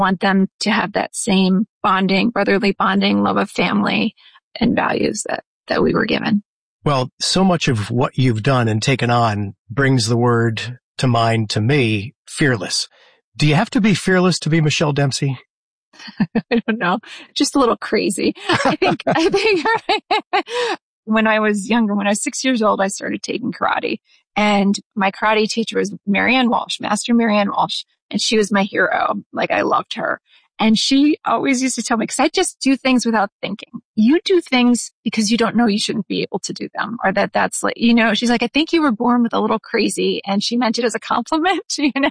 want them to have that same bonding, brotherly bonding, love of family and values that we were given. Well, so much of what you've done and taken on brings the word to mind to me, fearless. Do you have to be fearless to be Michelle Dempsey? I don't know. Just a little crazy. I think when I was younger, when I was 6 years old, I started taking karate. And my karate teacher was Marianne Walsh, Master Marianne Walsh. And she was my hero. Like, I loved her. And she always used to tell me, because I just do things without thinking. You do things because you don't know you shouldn't be able to do them, or that's like, she's like, I think you were born with a little crazy. And she meant it as a compliment,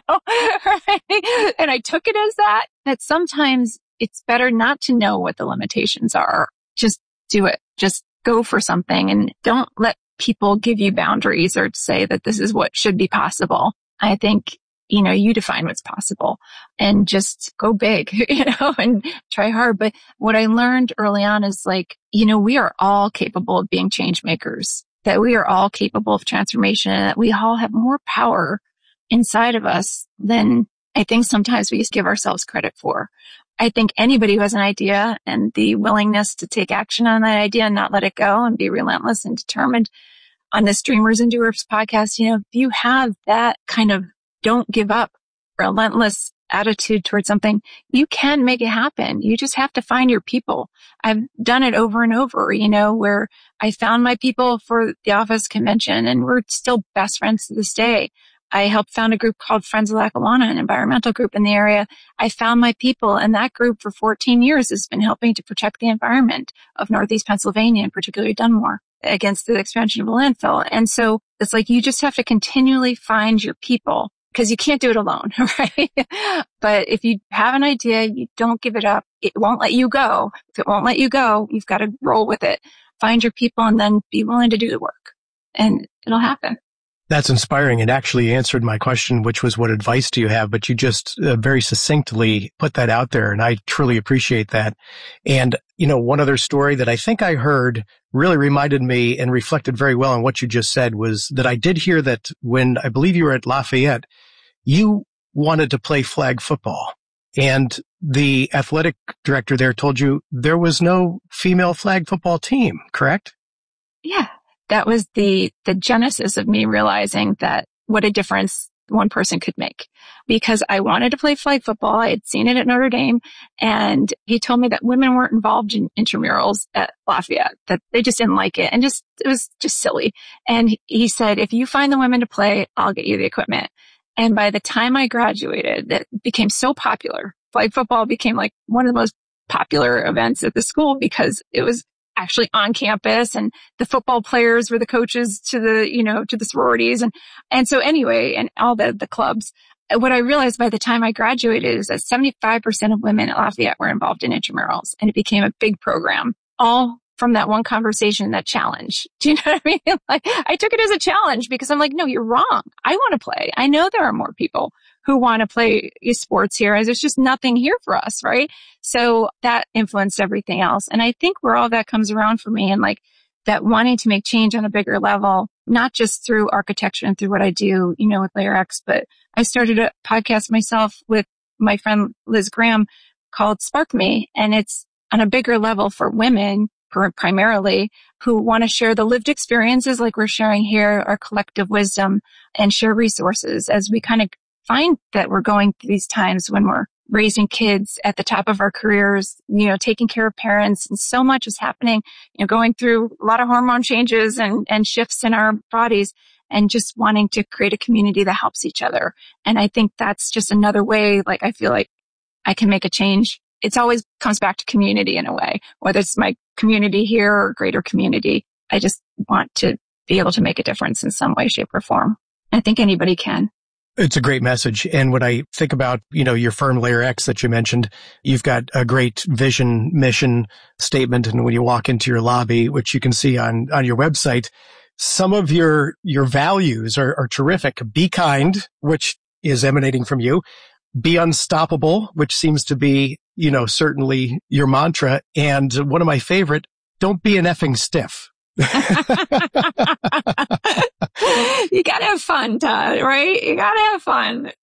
right? And I took it as that sometimes it's better not to know what the limitations are. Just do it. Just go for something and don't let people give you boundaries or say that this is what should be possible. I think you define what's possible and just go big, and try hard. But what I learned early on is we are all capable of being change makers, that we are all capable of transformation, and that we all have more power inside of us than I think sometimes we just give ourselves credit for. I think anybody who has an idea and the willingness to take action on that idea and not let it go and be relentless and determined on this Dreamers and Doers podcast, if you have that kind of don't give up, relentless attitude towards something, you can make it happen. You just have to find your people. I've done it over and over, where I found my people for the office convention and we're still best friends to this day. I helped found a group called Friends of Lackawanna, an environmental group in the area. I found my people, and that group for 14 years has been helping to protect the environment of Northeast Pennsylvania, and particularly Dunmore, against the expansion of a landfill. And so it's like you just have to continually find your people, because you can't do it alone, right? But if you have an idea, you don't give it up. It won't let you go. If it won't let you go, you've got to roll with it. Find your people and then be willing to do the work, and it'll happen. That's inspiring. It actually answered my question, which was, what advice do you have? But you just very succinctly put that out there, and I truly appreciate that. And, one other story that I think I heard really reminded me and reflected very well on what you just said was that I did hear that when I believe you were at Lafayette, you wanted to play flag football, and the athletic director there told you there was no female flag football team, correct? Yeah. That was the genesis of me realizing that what a difference one person could make, because I wanted to play flag football. I had seen it at Notre Dame, and he told me that women weren't involved in intramurals at Lafayette, that they just didn't like it, and it was just silly. And he said, if you find the women to play, I'll get you the equipment. And by the time I graduated, it became so popular. Flag football became like one of the most popular events at the school because it was actually on campus, and the football players were the coaches to the sororities. And so anyway, and all the clubs, what I realized by the time I graduated is that 75% of women at Lafayette were involved in intramurals, and it became a big program, all from that one conversation, that challenge. Do you know what I mean? Like, I took it as a challenge because I'm like, no, you're wrong. I want to play. I know there are more people who want to play sports here. There's just nothing here for us, right? So that influenced everything else. And I think where all that comes around for me, and like that wanting to make change on a bigger level, not just through architecture and through what I do, with Layer X, but I started a podcast myself with my friend Liz Graham called Spark Me. And it's on a bigger level for women primarily who want to share the lived experiences like we're sharing here, our collective wisdom, and share resources as we kind of find that we're going through these times when we're raising kids at the top of our careers, taking care of parents, and so much is happening, going through a lot of hormone changes and shifts in our bodies, and just wanting to create a community that helps each other. And I think that's just another way, like, I feel like I can make a change. It always comes back to community in a way, whether it's my community here or greater community. I just want to be able to make a difference in some way, shape, or form. I think anybody can. It's a great message. And when I think about, your firm Layer X that you mentioned, you've got a great vision, mission statement. And when you walk into your lobby, which you can see on your website, some of your values are terrific. Be kind, which is emanating from you. Be unstoppable, which seems to be, certainly your mantra. And one of my favorite, don't be an effing stiff. You gotta have fun, Todd, right? You gotta have fun.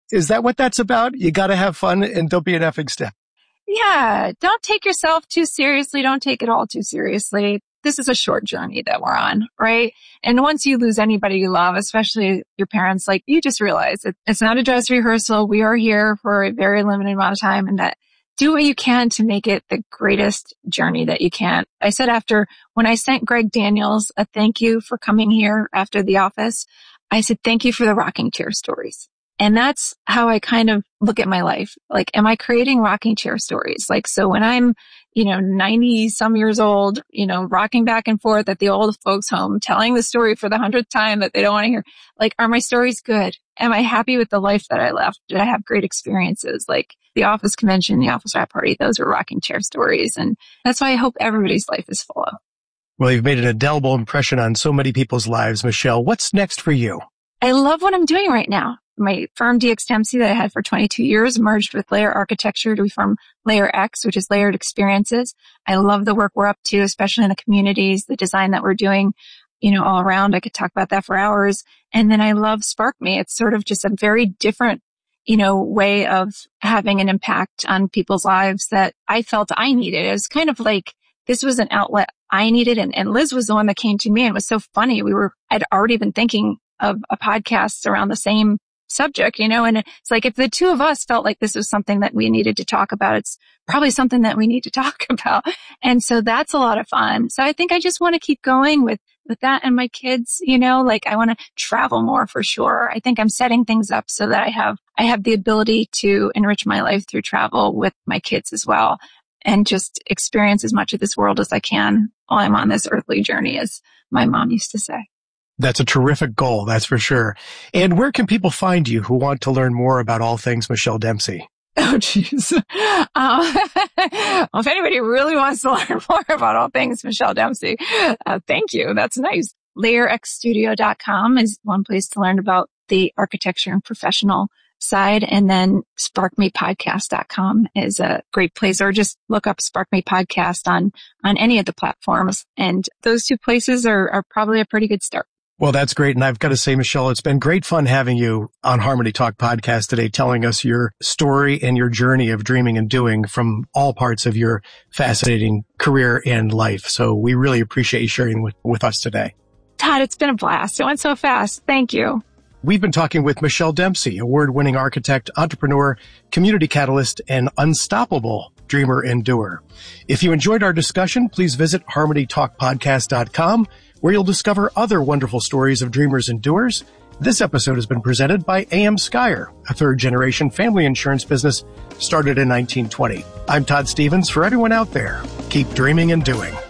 Is that what that's about? You got to have fun and don't be an effing step. Yeah. Don't take yourself too seriously. Don't take it all too seriously. This is a short journey that we're on, right? And once you lose anybody you love, especially your parents, like you just realize it's not a dress rehearsal. We are here for a very limited amount of time, and that do what you can to make it the greatest journey that you can. I said when I sent Greg Daniels a thank you for coming here after the office, I said, thank you for the rocking chair stories. And that's how I kind of look at my life. Like, am I creating rocking chair stories? Like, so when I'm, 90 some years old, rocking back and forth at the old folks home, telling the story for the 100th time that they don't want to hear, like, are my stories good? Am I happy with the life that I left? Did I have great experiences? Like the office convention, the office wrap party, those are rocking chair stories. And that's why I hope everybody's life is full of. Well, you've made an indelible impression on so many people's lives, Michelle. What's next for you? I love what I'm doing right now. My firm DX Dempsey that I had for 22 years merged with Layer Architecture to form Layer X, which is Layered Experiences. I love the work we're up to, especially in the communities, the design that we're doing, all around. I could talk about that for hours. And then I love SparkMe. It's sort of just a very different, way of having an impact on people's lives that I felt I needed. It was kind of like this was an outlet I needed. And Liz was the one that came to me, and it was so funny. I'd already been thinking of a podcast around the same subject, and it's like if the two of us felt like this was something that we needed to talk about, it's probably something that we need to talk about. And so that's a lot of fun. So I think I just want to keep going with that and my kids, like I want to travel more for sure. I think I'm setting things up so that I have the ability to enrich my life through travel with my kids as well, and just experience as much of this world as I can while I'm on this earthly journey, as my mom used to say. That's a terrific goal, that's for sure. And where can people find you who want to learn more about all things Michelle Dempsey? Oh, geez. Well, if anybody really wants to learn more about all things Michelle Dempsey, thank you. That's nice. LayerXstudio.com is one place to learn about the architecture and professional side. And then SparkMePodcast.com is a great place, or just look up SparkMe Podcast on any of the platforms. And those two places are probably a pretty good start. Well, that's great. And I've got to say, Michelle, it's been great fun having you on Harmony Talk Podcast today, telling us your story and your journey of dreaming and doing from all parts of your fascinating career and life. So we really appreciate you sharing with us today. Todd, it's been a blast. It went so fast. Thank you. We've been talking with Michelle Dempsey, award-winning architect, entrepreneur, community catalyst, and unstoppable dreamer and doer. If you enjoyed our discussion, please visit harmonytalkpodcast.com, where you'll discover other wonderful stories of dreamers and doers. This episode has been presented by AM Skyer, a third-generation family insurance business started in 1920. I'm Todd Stevens. For everyone out there, keep dreaming and doing.